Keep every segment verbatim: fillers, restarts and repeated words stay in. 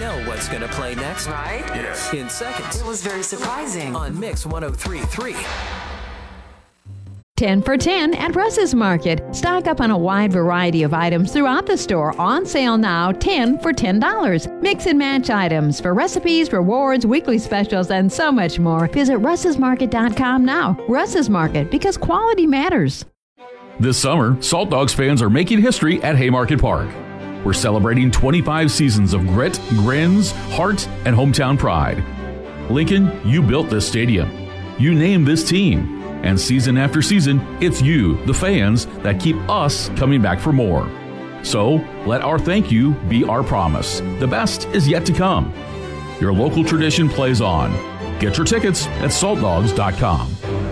know what's going to play next? Right? Yes. In seconds. It was very surprising. On Mix one oh three point three. ten for ten at Russ's Market. Stock up on a wide variety of items throughout the store. On sale now, ten for ten dollars. Mix and match items for recipes, rewards, weekly specials, and so much more. Visit russ's market dot com now. Russ's Market, because quality matters. This summer, Salt Dogs fans are making history at Haymarket Park. We're celebrating twenty-five seasons of grit, grins, heart, and hometown pride. Lincoln, you built this stadium. You named this team. And season after season, it's you, the fans, that keep us coming back for more. So, let our thank you be our promise. The best is yet to come. Your local tradition plays on. Get your tickets at salt dogs dot com.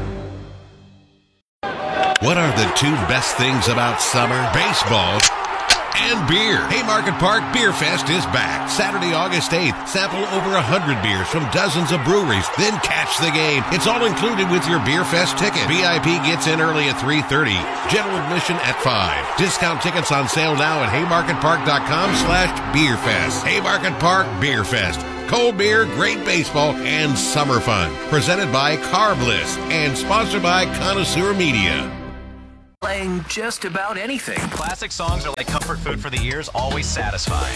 What are the two best things about summer? Baseball and beer. Haymarket Park Beer Fest is back. Saturday, August eighth. Sample over one hundred beers from dozens of breweries. Then catch the game. It's all included with your Beer Fest ticket. V I P gets in early at three thirty. General admission at five. Discount tickets on sale now at haymarket park dot com slash beer fest. Haymarket Park Beer Fest. Cold beer, great baseball, and summer fun. Presented by Carbliss and sponsored by Connoisseur Media. Playing just about anything. Classic songs are like comfort food for the ears, always satisfying.